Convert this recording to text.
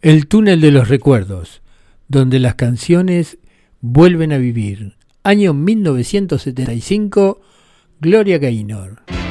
El túnel de los recuerdos, donde las canciones vuelven a vivir. Año 1975, Gloria Gaynor.